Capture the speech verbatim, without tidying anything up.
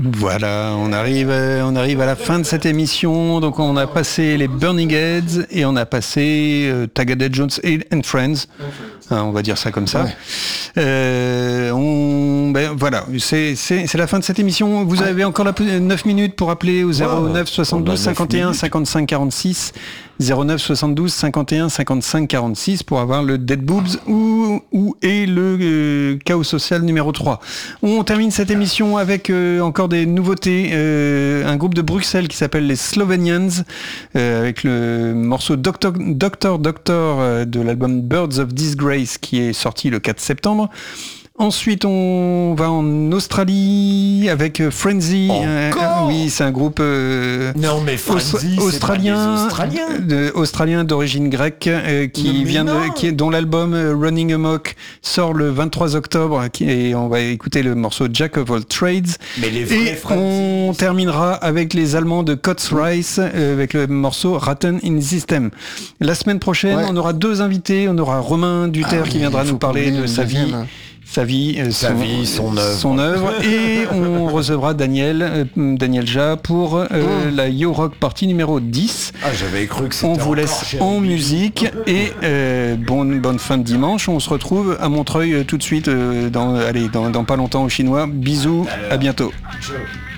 Voilà, on arrive, on arrive à la fin de cette émission. Donc on a passé les Burning Heads et on a passé euh, Tagada Jones and Friends. Hein, on va dire ça comme ça. Ouais. Euh, on, ben, voilà, c'est, c'est, c'est la fin de cette émission. Vous avez encore la, neuf minutes pour appeler au zéro neuf soixante-douze cinquante et un cinquante-cinq quarante-six. zéro neuf soixante-douze cinquante et un cinquante-cinq quarante-six pour avoir le Dead Boobs ou, ou et le euh, Chaos Social numéro trois. On termine cette émission avec euh, encore des nouveautés. Euh, un groupe de Bruxelles qui s'appelle les Slovenians euh, avec le morceau Doctor Doctor Doctor euh, de l'album Birds of Disgrace qui est sorti le quatre septembre. Ensuite, on va en Australie avec Frenzy. Euh, oui, c'est un groupe euh, non, mais Frenzy, aus- australien, de, australien d'origine grecque euh, qui vient de, qui est, dont l'album euh, Running Amok sort le vingt-trois octobre. Qui, et on va écouter le morceau Jack of All Trades. Mais les vrais et Frenzy, on terminera avec les Allemands de Kotz Rice euh, avec le morceau Ratten in System. La semaine prochaine, ouais. on aura deux invités. On aura Romain Duterre ah, oui, qui viendra nous parler de sa vie. Hein. Sa vie, euh, sa son, vie, son œuvre. Son œuvre. Et on recevra Daniel, euh, Daniel Ja pour euh, oh. la Yo Rock partie numéro dix. Ah, j'avais cru que c'était on vous laisse en musique et euh, bonne, bonne fin de dimanche. On se retrouve à Montreuil euh, tout de suite, euh, dans, allez, dans, dans pas longtemps au Chinois. Bisous, à, à bientôt. Ciao.